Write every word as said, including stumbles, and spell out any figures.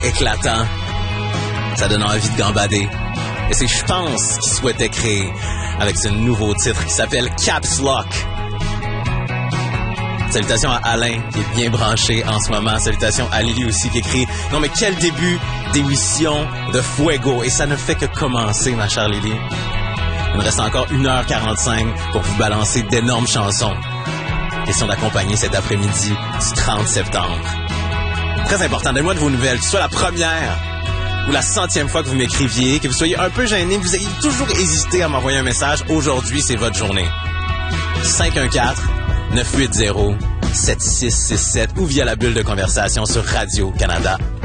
éclatant. Ça donne envie de gambader. Et c'est, je pense, qu'il souhaitait créer avec ce nouveau titre qui s'appelle Caps Lock. Salutations à Alain, qui est bien branché en ce moment. Salutations à Lily aussi, qui écrit « Non, mais quel début d'émission de Fuego! » Et ça ne fait que commencer, ma chère Lily. Il nous reste encore une heure quarante-cinq pour vous balancer d'énormes chansons. Question d'accompagner cet après-midi du trente septembre. Très important, donnez-moi de vos nouvelles, que ce soit la première ou la centième fois que vous m'écriviez, que vous soyez un peu gêné, que vous ayez toujours hésité à m'envoyer un message. Aujourd'hui, c'est votre journée. cinq un quatre, neuf huit zéro, sept six six sept ou via la bulle de conversation sur Radio-Canada